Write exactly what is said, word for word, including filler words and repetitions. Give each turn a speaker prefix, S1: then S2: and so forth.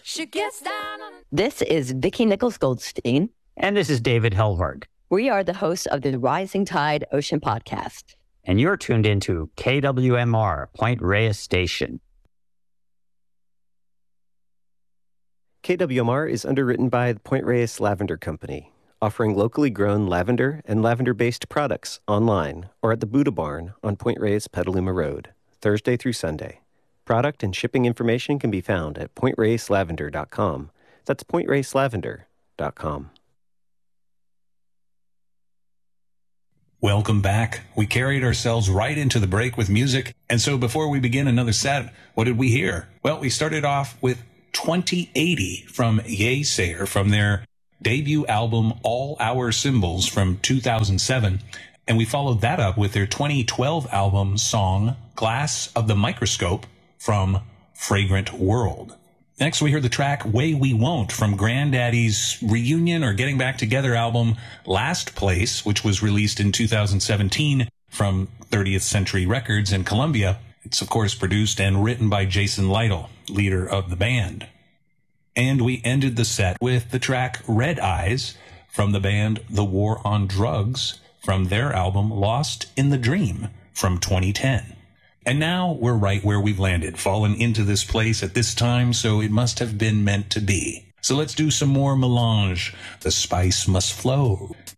S1: She gets down on...
S2: This is Vicki Nichols-Goldstein.
S3: And this is David Helvarg.
S2: We are the hosts of the Rising Tide Ocean Podcast.
S3: And you're tuned into K W M R, Point Reyes Station.
S4: K W M R is underwritten by the Point Reyes Lavender Company, offering locally grown lavender and lavender-based products online or at the Buddha Barn on Point Reyes Petaluma Road, Thursday through Sunday. Product and shipping information can be found at point reyes lavender dot com. That's point reyes lavender dot com.
S5: Welcome back. We carried ourselves right into the break with music. And so before we begin another set, what did we hear? Well, we started off with twenty eighty from Yeasayer from their debut album All Our Symbols from two thousand seven. And we followed that up with their twenty twelve album song Glass of the Microscope from Fragrant World. Next, we heard the track Way We Won't from Grandaddy's reunion or Getting Back Together album Last Place, which was released in two thousand seventeen from thirtieth Century Records in Columbia. It's, of course, produced and written by Jason Lytle, leader of the band. And we ended the set with the track Red Eyes from the band The War on Drugs from their album Lost in the Dream from twenty ten. And now we're right where we've landed, fallen into this place at this time, so it must have been meant to be. So let's do some more melange. The spice must flow.